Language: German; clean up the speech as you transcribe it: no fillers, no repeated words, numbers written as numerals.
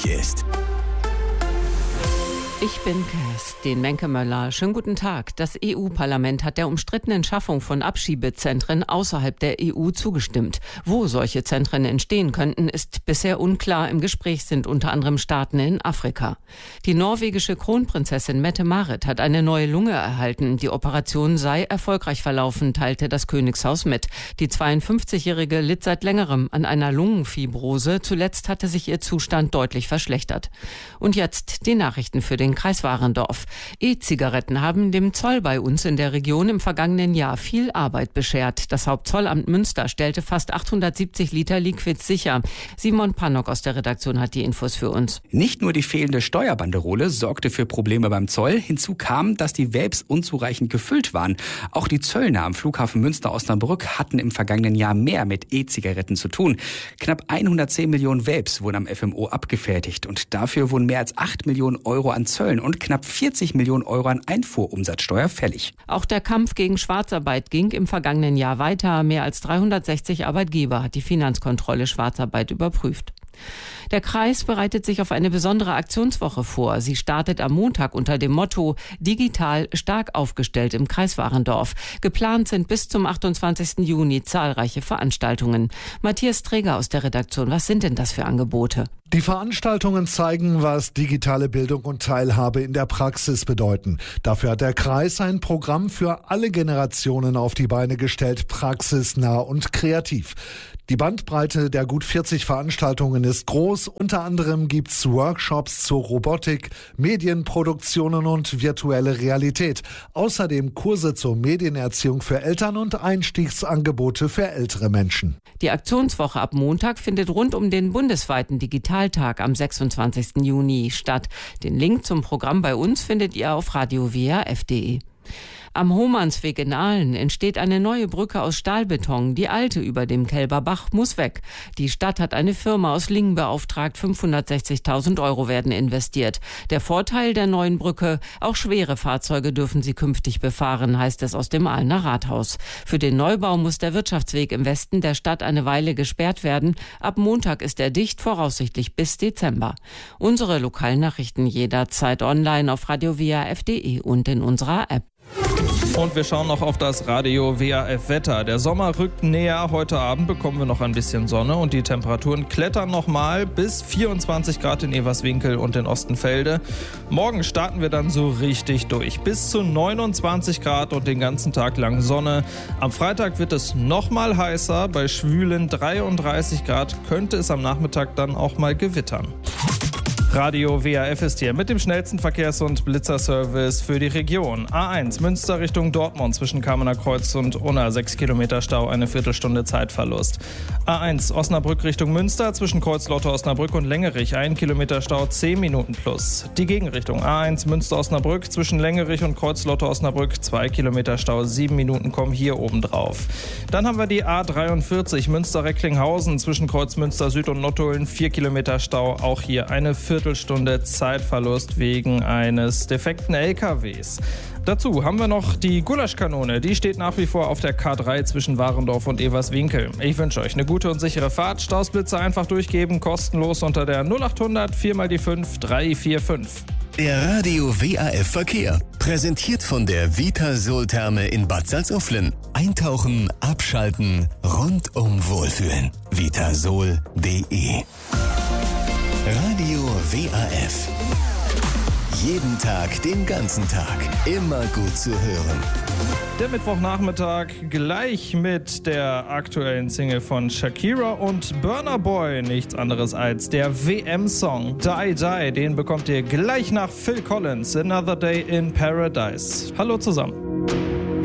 wichtig ist. Ich bin Kerstin Menke-Möller. Schönen guten Tag. Das EU-Parlament hat der umstrittenen Schaffung von Abschiebezentren außerhalb der EU zugestimmt. Wo solche Zentren entstehen könnten, ist bisher unklar. Im Gespräch sind unter anderem Staaten in Afrika. Die norwegische Kronprinzessin Mette-Marit hat eine neue Lunge erhalten. Die Operation sei erfolgreich verlaufen, teilte das Königshaus mit. Die 52-Jährige litt seit längerem an einer Lungenfibrose. Zuletzt hatte sich ihr Zustand deutlich verschlechtert. Und jetzt die Nachrichten für den Kreis Warendorf. E-Zigaretten haben dem Zoll bei uns in der Region im vergangenen Jahr viel Arbeit beschert. Das Hauptzollamt Münster stellte fast 870 Liter Liquids sicher. Simon Pannock aus der Redaktion hat die Infos für uns. Nicht nur die fehlende Steuerbanderole sorgte für Probleme beim Zoll. Hinzu kam, dass die Vapes unzureichend gefüllt waren. Auch die Zöllner am Flughafen Münster-Osnabrück hatten im vergangenen Jahr mehr mit E-Zigaretten zu tun. Knapp 110 Millionen Vapes wurden am FMO abgefertigt und dafür wurden mehr als 8 Millionen Euro an Zöllen und knapp 40 Millionen Euro an Einfuhrumsatzsteuer fällig. Auch der Kampf gegen Schwarzarbeit ging im vergangenen Jahr weiter. Mehr als 360 Arbeitgeber hat die Finanzkontrolle Schwarzarbeit überprüft. Der Kreis bereitet sich auf eine besondere Aktionswoche vor. Sie startet am Montag unter dem Motto Digital stark aufgestellt im Kreis Warendorf. Geplant sind bis zum 28. Juni zahlreiche Veranstaltungen. Matthias Träger aus der Redaktion, was sind denn das für Angebote? Die Veranstaltungen zeigen, was digitale Bildung und Teilhabe in der Praxis bedeuten. Dafür hat der Kreis ein Programm für alle Generationen auf die Beine gestellt, praxisnah und kreativ. Die Bandbreite der gut 40 Veranstaltungen ist groß. Unter anderem gibt's Workshops zur Robotik, Medienproduktionen und virtuelle Realität. Außerdem Kurse zur Medienerziehung für Eltern und Einstiegsangebote für ältere Menschen. Die Aktionswoche ab Montag findet rund um den bundesweiten Digitaltag am 26. Juni statt. Den Link zum Programm bei uns findet ihr auf radio-waf.de. Am Hohmannsweg in Aalen entsteht eine neue Brücke aus Stahlbeton. Die alte über dem Kelberbach muss weg. Die Stadt hat eine Firma aus Lingen beauftragt. 560.000 Euro werden investiert. Der Vorteil der neuen Brücke: auch schwere Fahrzeuge dürfen sie künftig befahren, heißt es aus dem Aalener Rathaus. Für den Neubau muss der Wirtschaftsweg im Westen der Stadt eine Weile gesperrt werden. Ab Montag ist er dicht, voraussichtlich bis Dezember. Unsere Lokalnachrichten jederzeit online auf radio-waf.de und in unserer App. Und wir schauen noch auf das Radio WAF Wetter. Der Sommer rückt näher. Heute Abend bekommen wir noch ein bisschen Sonne und die Temperaturen klettern nochmal bis 24 Grad in Everswinkel und in Ostenfelde. Morgen starten wir dann so richtig durch. Bis zu 29 Grad und den ganzen Tag lang Sonne. Am Freitag wird es nochmal heißer. Bei schwülen 33 Grad könnte es am Nachmittag dann auch mal gewittern. Radio WAF ist hier mit dem schnellsten Verkehrs- und Blitzerservice für die Region. A1 Münster Richtung Dortmund zwischen Kamener Kreuz und Unna 6 Kilometer Stau, eine Viertelstunde Zeitverlust. A1 Osnabrück Richtung Münster zwischen Kreuzlotto Osnabrück und Längerich 1 Kilometer Stau, 10 Minuten plus. Die Gegenrichtung A1 Münster Osnabrück zwischen Längerich und Kreuzlotto Osnabrück 2 Kilometer Stau, 7 Minuten kommen hier oben drauf. Dann haben wir die A43 Münster Recklinghausen zwischen Kreuzmünster Süd und Nottuln 4 Kilometer Stau, auch hier eine Viertelstunde Zeitverlust wegen eines defekten LKWs. Dazu haben wir noch die Gulaschkanone. Die steht nach wie vor auf der K3 zwischen Warendorf und Everswinkel. Ich wünsche euch eine gute und sichere Fahrt. Stausblitzer einfach durchgeben, kostenlos unter der 0800 4x5 345. Der Radio WAF Verkehr. Präsentiert von der Vitasol Therme in Bad Salzuflen. Eintauchen, abschalten, rundum wohlfühlen. Vitasol.de. Radio WAF. Jeden Tag, den ganzen Tag. Immer gut zu hören. Der Mittwochnachmittag gleich mit der aktuellen Single von Shakira und Burna Boy. Nichts anderes als der WM-Song Die Die. Den bekommt ihr gleich nach Phil Collins, Another Day in Paradise. Hallo zusammen.